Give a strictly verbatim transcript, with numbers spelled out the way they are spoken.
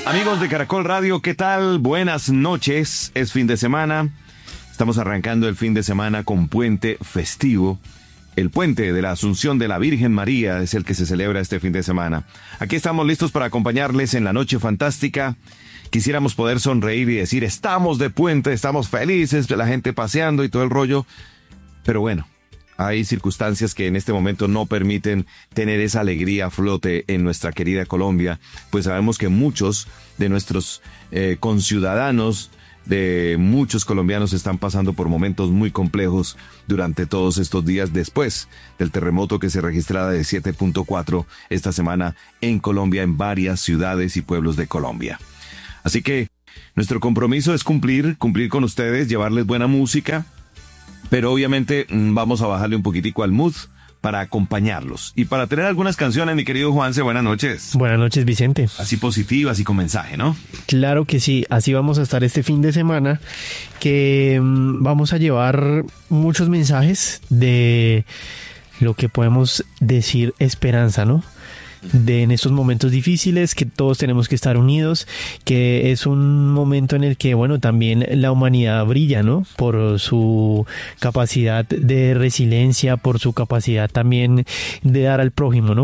Amigos de Caracol Radio, ¿qué tal? Buenas noches, es fin de semana, estamos arrancando el fin de semana con puente festivo. El puente de la Asunción de la Virgen María es el que se celebra este fin de semana. Aquí estamos listos para acompañarles en la noche fantástica. Quisiéramos poder sonreír y decir, estamos de puente, estamos felices, la gente paseando y todo el rollo. Pero bueno, hay circunstancias que en este momento no permiten tener esa alegría a flote en nuestra querida Colombia, pues sabemos que muchos de nuestros eh, conciudadanos, de muchos colombianos están pasando por momentos muy complejos durante todos estos días después del terremoto que se registrara de siete punto cuatro esta semana en Colombia, en varias ciudades y pueblos de Colombia. Así que nuestro compromiso es cumplir, cumplir con ustedes, llevarles buena música, pero obviamente vamos a bajarle un poquitico al mood para acompañarlos. Y para tener algunas canciones, mi querido Juanse, buenas noches. Buenas noches, Vicente. Así positivas y con mensaje, ¿no? Claro que sí, así vamos a estar este fin de semana, que um, vamos a llevar muchos mensajes de lo que podemos decir esperanza, ¿no? De en estos momentos difíciles, que todos tenemos que estar unidos, que es un momento en el que, bueno, también la humanidad brilla, ¿no? Por su capacidad de resiliencia, por su capacidad también de dar al prójimo, ¿no?